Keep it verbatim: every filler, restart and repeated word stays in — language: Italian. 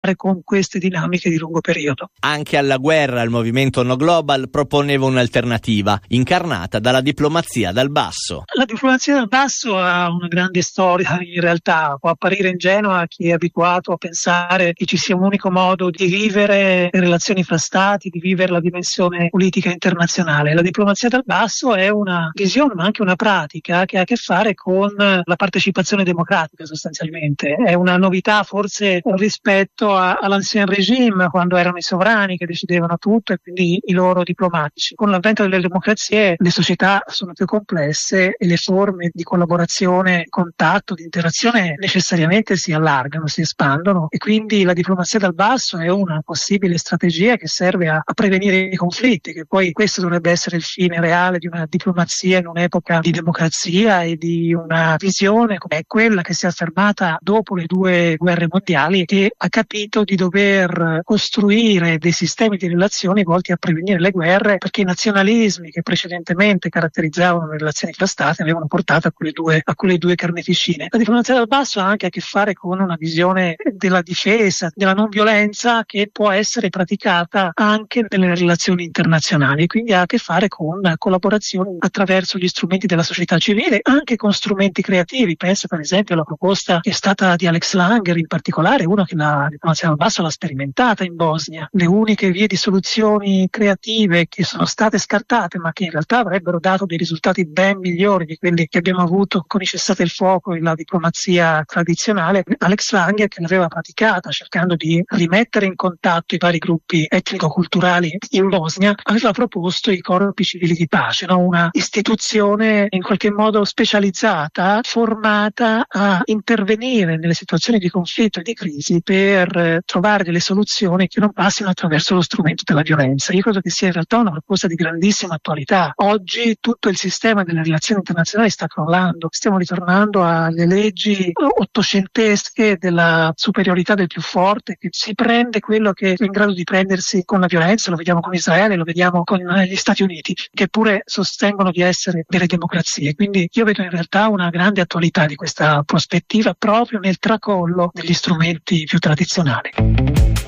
fare con queste dinamiche di lungo periodo. Anche alla guerra il movimento No Global proponeva un'alternativa, incarnata dalla diplomazia dal basso. La diplomazia dal basso ha una grande storia, in realtà può apparire ingenua a chi è abituato a pensare che ci sia un unico modo di vivere le relazioni fra stati, di vivere la dimensione politica internazionale. La diplomazia dal basso è una visione ma anche una pratica che ha a che fare con la partecipazione democratica sostanzialmente. È una novità forse rispetto a, all'ancien regime, quando erano i sovrani che decidevano tutto e quindi i loro diplomatici. Con l'avvento delle democrazie le società sono più complesse e le forme di collaborazione, contatto, di interazione necessariamente si allargano, si espandono, e quindi la diplomazia dal basso è una possibile strategia che serve a, a prevenire i conflitti, che poi questo dovrebbe essere il fine reale di una diplomazia in un'epoca di democrazia e di una visione come quella che si è affermata dopo le due guerre mondiali, che ha capito di dover costruire dei sistemi di relazioni volti a prevenire le guerre, perché i nazionalismi che precedentemente caratterizzavano le relazioni fra stati avevano portato a quelle due, a quelle due carneficine. La diplomazia dal basso ha anche a che fare con una visione della difesa, della non violenza, che può essere praticata anche nelle relazioni internazionali, quindi ha a che fare con collaborazioni attraverso gli strumenti della società civile, anche con strumenti creativi. Penso per esempio alla proposta che è stata di Alex Langer, in particolare uno che la diplomazia dal basso l'ha sperimentata in Bosnia. Le uniche vie di soluzioni creative che sono state scartate, ma che in realtà avrebbero dato dei risultati ben migliori di quelli che abbiamo avuto con i cessate il fuoco e la diplomazia tradizionale, Alex Langer, che l'aveva praticata cercando di rimettere in contatto i vari gruppi etnico-culturali in Bosnia, aveva proposto i corpi civili di pace, no? Una istituzione in qualche modo specializzata, formata a intervenire nelle situazioni di conflitto e di crisi per eh, trovare delle soluzioni che non passino attraverso lo strumento della violenza. Io credo che sia in realtà una proposta di grandissima attualità. Oggi tutto il sistema delle relazioni internazionali sta crollando, stiamo ritornando alle leggi ottocentesche della superiorità del più forte, che si prende quello che è in grado di prendersi con la violenza. Lo vediamo con Israele, lo vediamo con gli Stati Uniti, che pure sostengono di essere delle democrazie. Quindi io vedo in realtà una grande attualità di questa prospettiva proprio nel tracollo degli strumenti più tradizionali.